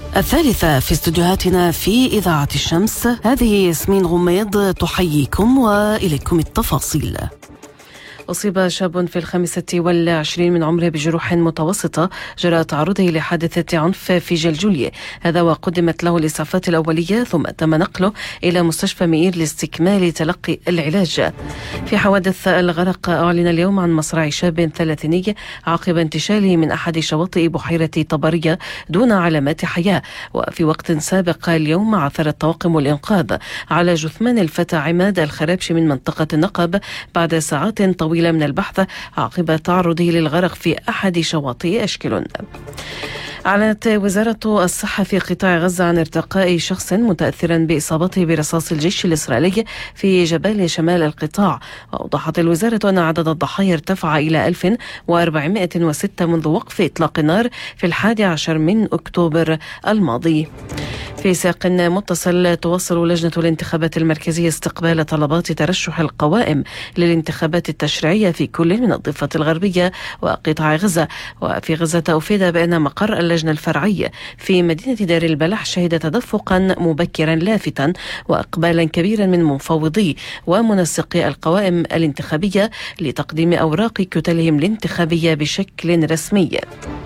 الثالثة في استديوهاتنا في إذاعة الشمس. هذه ياسمين غميض تحييكم وإليكم التفاصيل. أصيب شاب في 25 من عمره بجروح متوسطة جراء تعرضه لحادثة عنف في جلجولية، هذا وقدمت له الإسعافات الأولية ثم تم نقله إلى مستشفى مئير لاستكمال تلقي العلاج. في حوادث الغرق، أعلن اليوم عن مصرع شاب 30 عقب انتشاله من أحد شواطئ بحيرة طبرية دون علامات حياة. وفي وقت سابق اليوم عثرت طواقم الإنقاذ على جثمان الفتى عماد الخرابشي من منطقة النقب بعد ساعات طويلة من البحث عقب تعرضه للغرق في أحد شواطئ أشكل. أعلنت وزارة الصحة في قطاع غزة عن ارتقاء شخص متأثرا بإصابته برصاص الجيش الإسرائيلي في جبال شمال القطاع. وأوضحت الوزارة أن عدد الضحايا ارتفع إلى 1406 منذ وقف إطلاق النار في 11 من أكتوبر الماضي. في سياق متصل، تواصل لجنة الانتخابات المركزية استقبال طلبات ترشح القوائم للانتخابات التشريعية في كل من الضفة الغربية وقطاع غزة. وفي غزة أفيد بأن مقر اللجنة الفرعية في مدينة دار البلح شهد تدفقا مبكرا لافتا وإقبالا كبيرا من مفوضي ومنسقي القوائم الانتخابية لتقديم أوراق كتلهم الانتخابية بشكل رسمي.